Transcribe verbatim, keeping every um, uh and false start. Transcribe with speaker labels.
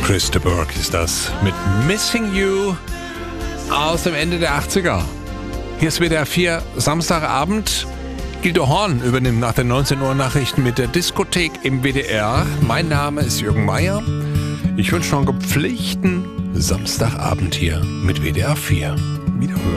Speaker 1: Chris de Burgh ist das mit Missing You aus dem Ende der achtziger. Hier ist W D R vier Samstagabend. Guido Horn übernimmt nach den neunzehn Uhr Nachrichten mit der Diskothek im W D R. Mein Name ist Jürgen Meier. Ich wünsche noch einen gepflegten Samstagabend hier mit W D R vier. Wiederhören.